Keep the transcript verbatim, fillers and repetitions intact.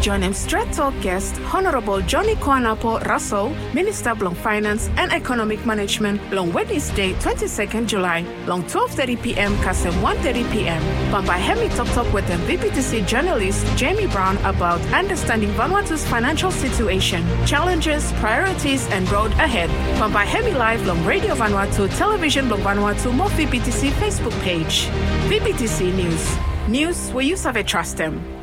Join him straight talk guest, Honorable Johnny Kwanapo Russell, Minister Blong Finance and Economic Management, long Wednesday, twenty-second July, long twelve thirty p.m. Kasem one thirty p.m. Pampai Hemi Talk Talk with the V P T C journalist Jamie Brown about understanding Vanuatu's financial situation, challenges, priorities, and road ahead. Pampai Hemi Live long Radio Vanuatu, Television Blong Vanuatu, more V P T C Facebook page. V P T C News. News where you serve trust them.